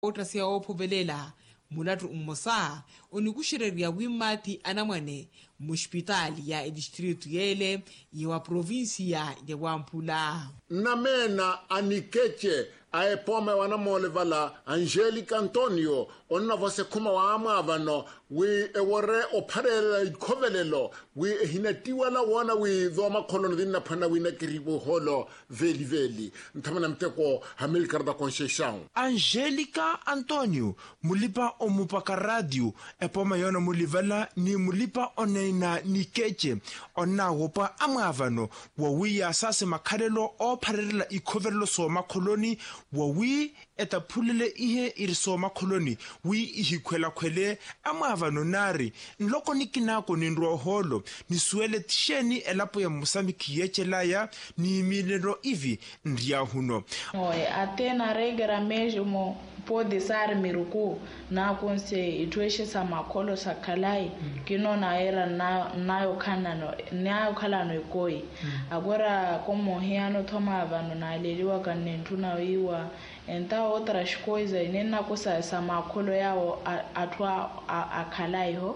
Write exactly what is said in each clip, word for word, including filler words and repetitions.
otrasia ophuvelela mulatu ummosa onikuxereria wimati anamwane muxpitali ya edistritu yele yewa provinsia ya Wampula. Namena anikeche aepome wanamole vala Angelica Antonio onna vose kuma wa amavano wi ewore opharela ikhovelelo wi hinatiwa la wana wi dhoma kolon dinna phana wi na kiribu holo veli veli nthamana mteko hamil karda concession. Angelica Antonio mulipa omupaka radio epoma yona mulivala ni mulipa oneina nikeche onna wopa amavano wa wi ya sase makhalelo opharela ikhovelelo so makoloni wawi etaphulele ihe iriso makoloni wi ihikhwela khwele amavano nari nloko nikinako nindro holo nisuele tsheni elapo ya Mosambiki yechelaya ni milero ivi ndia huno. Oi atena regera mesmo pode ser miruku na konse itweshe sa makolo sa kalai kino na era na nayo kanano nayo kalano ikoi agora como hiano toma vano na leliwa kanentuna wiwa enta outras coisas nena kosa sa makolo yao atwa akalai ho.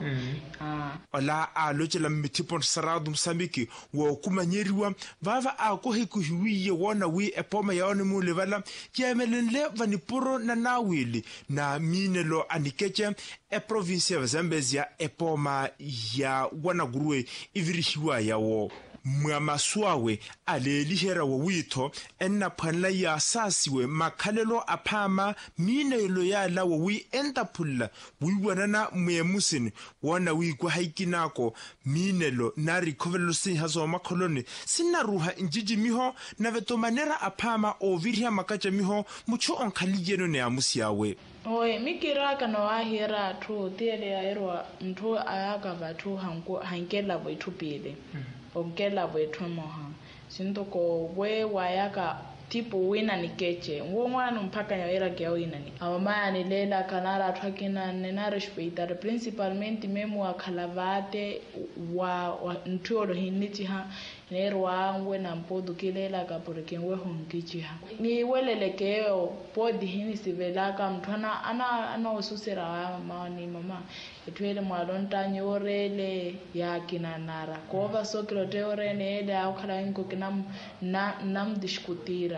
ah ola alochela mitipon saradu Mosambiki wo kumanyeriwa vava akohe kuhiwiye wona wi epoma yaone mulevala kiemelenle vanipuro na nawili na minelo anikeche e provincia ya Zambezia epoma ya wanagurwe ivirihiwa yawo mwamaswawe alelihera wo wito enna phanla ya sasiwe makhalelo aphama minelo ya la wo wi entapulla wiwanana mwemusini wona wi kwa haikinako minelo na recoverlo sin hazo makholoni sinaruha injiji miho na vetomanera aphama ovirya makacha miho mucho onkhalijeno ne amusiawe. Oi mikira kana ahira tu tele aerwa mtu ayaka vatu hanko hankela boitu pele. Ogela bwetu moha sintoko we wayaka tipo wina nikeche ngomwana mpaka nyawera gya wina ni awamaya ni lela kanara twakina nena respeita principalmente memo akalavate wa, wa ntuolo hinichi ha nerwa ngwe na mpodu kilela ka porque ngwe honkichi ha ni welelekeo podi hini sivelaka mtwana ana ana osusera mani mama etwele mwalonta nyorele ya kinanara kova sokilo teorene ele akhala inko kinam na nam diskutira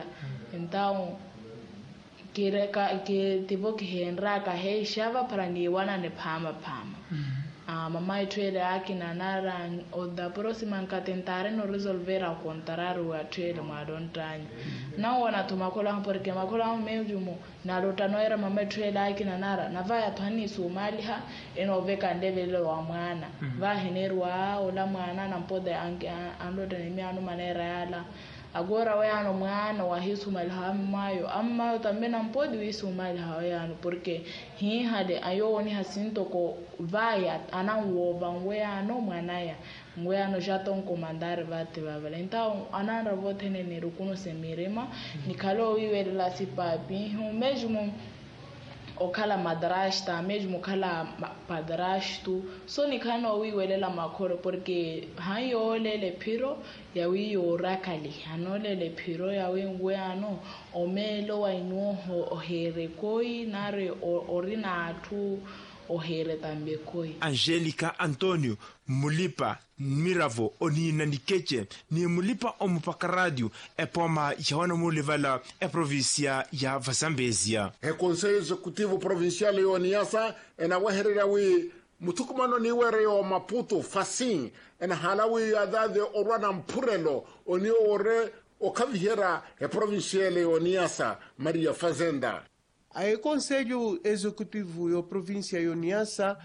então kireka ke tipo que henra ka he shava para ni wana ne pama pama. Ah, mamá etwele akinanara o da próxima nkatentare no resolver ao contrário a twele madontanyo não wana tumakola porque makola mesmo na lota no era mamá etwele akinanara na vai atani Somali ha enoveka ndevele wa mwana va henerwa ola mwana na mpode anloda ni miano manera yala agora wayano mwana wa hisu malhamayo amma tambena mpodi wisu malhayano porque hi hade ayoni hasinto ko vaya ananwoba wayano mwanaya wayano jaton comandar vate babala então anara votene ne rukuno semirema nikalo wiwele la sipapi mesmo okala madrasta mesmo kala padrasto so nikana wiwelela makoro porque hayo lele piro ya wiyo rakali hanole le piro ya wengwe ano omelo waino ohere koi nare orina atu ohere tambe koi. Angelica Antonio mulipa miravo onina nikeche ni mulipa omupaka radio epoma yawana mulivala e provincia ya Zambezia. E Conselho Executivo Provincial yo Niassa ena waherera wi mutukumano ni were yo Maputo fasin ena halawi adade orwana mpurelo oni ore okavihera e provincial yo Niassa Maria Fazenda. A Conselho Executivo yo Provincia yo Niassa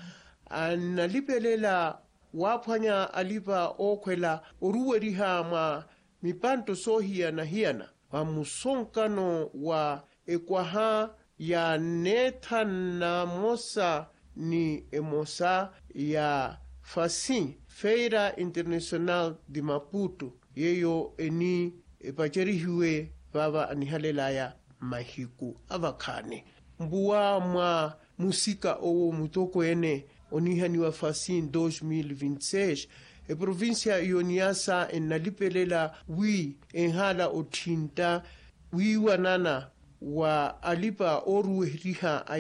analipelela waphanya alipa okwela oruweriha ma mipanto sohia na hiana wa musonkano wa ekwaha ya neta na mosa ni emosa ya Fasin Feira Internacional de Maputo yeyo eni epacherihiwe baba anihalelaya mahiku avakane mbuwa mwa musika owo mutoko ene onihani wa Fasin dois mil e vinte e seis e provincia yo Niassa enalipelela wi enhala otinta wi wanana wa alipa oruweriha